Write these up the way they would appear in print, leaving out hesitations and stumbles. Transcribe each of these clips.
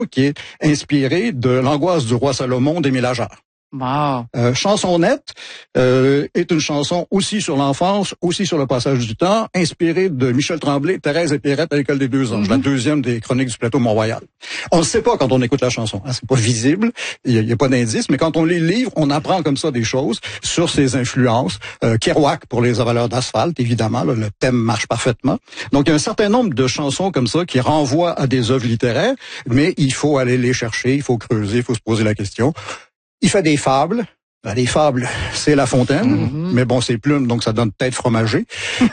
qui est inspirée de l'angoisse du roi Salomon d'Émile Ajar. Wow. Chansonnette est une chanson aussi sur l'enfance, aussi sur le passage du temps, inspirée de Michel Tremblay, Thérèse et Pierrette à l'école des deux anges, la deuxième des chroniques du plateau Mont-Royal. On ne sait pas quand on écoute la chanson, hein, c'est pas visible, il y a pas d'indice, mais quand on lit le livre, on apprend comme ça des choses sur ses influences. Kerouac pour les avaleurs d'asphalte, évidemment, là, le thème marche parfaitement. Donc il y a un certain nombre de chansons comme ça qui renvoient à des œuvres littéraires, mais il faut aller les chercher, il faut creuser, il faut se poser la question. Il fait des fables. Les fables, c'est La Fontaine, mais bon, c'est Plume, donc ça donne tête fromagée.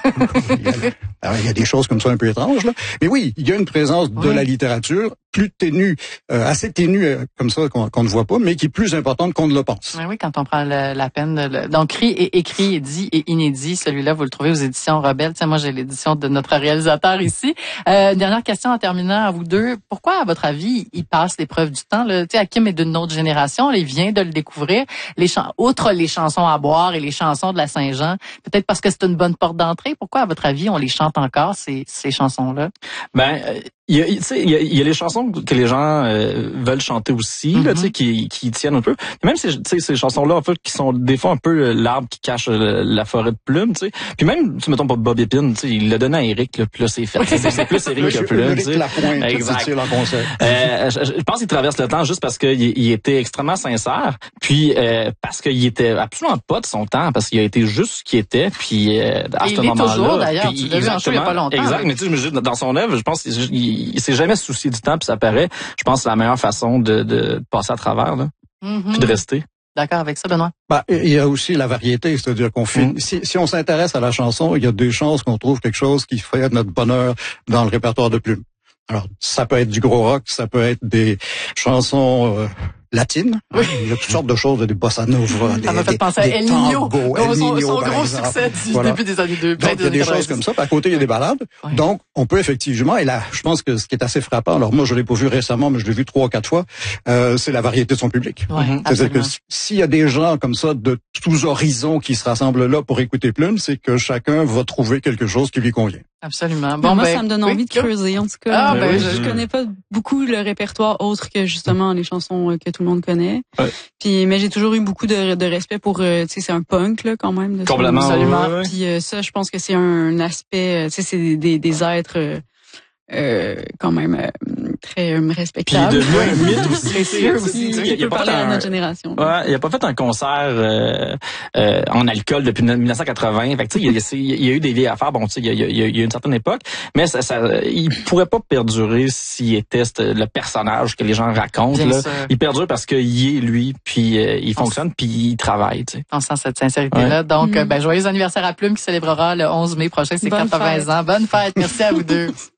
Il y a des choses comme ça un peu étranges, là. Mais oui, il y a une présence de la littérature plus ténue, assez ténue comme ça qu'on ne voit pas, mais qui est plus importante qu'on ne le pense. Oui, quand on prend la peine. Donc, écrit et dit et inédit, celui-là, vous le trouvez aux éditions Rebelle. Tiens, moi, j'ai l'édition de notre réalisateur ici. Dernière question en terminant à vous deux. Pourquoi, à votre avis, il passe l'épreuve du temps? Tu sais, Hakim est d'une autre génération, là, il vient de le découvrir. Outre les chansons à boire et les chansons de la Saint-Jean, peut-être parce que c'est une bonne porte d'entrée. Pourquoi, à votre avis, on les chante encore, ces chansons-là? Il y a les chansons que les gens veulent chanter aussi, là, tu sais, qui tiennent un peu. Et même ces chansons-là, en fait, qui sont des fois un peu l'arbre qui cache la forêt de plumes, tu sais. Puis même, tu mettons pas Bob Épine, tu sais, il l'a donné à Éric, là, puis là c'est fait. C'est plus Éric que Plume, tu sais. Exact. Je pense qu'il traverse le temps juste parce qu'il était extrêmement sincère, puis parce qu'il était absolument pas de son temps, parce qu'il a été juste ce qu'il était, puis à ce moment-là. Il est toujours, d'ailleurs. Tu l'as vu en show il y a pas longtemps. Exact, mais tu sais, dans son œuvre, je pense il s'est jamais soucié du temps, puis ça paraît. Je pense que c'est la meilleure façon de passer à travers, là, puis de rester. D'accord avec ça, Benoît? Il y a aussi la variété, c'est-à-dire qu'on fait. Si on s'intéresse à la chanson, il y a des chances qu'on trouve quelque chose qui ferait notre bonheur dans le répertoire de Plume. Alors, ça peut être du gros rock, ça peut être des chansons latines. Oui. Il y a toutes sortes de choses, des bossa nova, ça m'a fait penser à El Niño, son gros succès du début des années 2000. Donc, il y a des choses comme ça. Puis à côté, il y a des ballades. Oui. Donc, on peut effectivement, et là, je pense que ce qui est assez frappant, alors moi, je l'ai pas vu récemment, mais je l'ai vu 3 ou 4 fois, c'est la variété de son public. Oui, c'est-à-dire que s'il y a des gens comme ça de tous horizons qui se rassemblent là pour écouter Plume, c'est que chacun va trouver quelque chose qui lui convient. Absolument. Bon, moi, ça me donne envie de creuser, en tout cas. Je connais pas beaucoup le répertoire autre que justement les chansons que tout le monde connaît. Ouais. Puis, mais j'ai toujours eu beaucoup de respect pour, tu sais, c'est un punk, là, quand même. Complètement. Absolument. Ouais. Puis ça, je pense que c'est un aspect, tu sais, c'est des êtres, quand même, très respectables. Puis devenu un mythe aussi. Il peut parler à notre génération. Ouais, il a pas fait un concert en alcool depuis 1980. Fait que tu sais, il y a eu des vieilles affaires. Bon, tu sais, il y a une certaine époque, mais il pourrait pas perdurer s'il était le personnage que les gens racontent. Là. Il perdure parce qu'il est lui, puis il fonctionne, puis il travaille. Tu sais. On sent cette sincérité-là. Donc, joyeux anniversaire à Plume qui célébrera le 11 mai prochain ses 80 ans. Bonne fête. Merci à vous deux.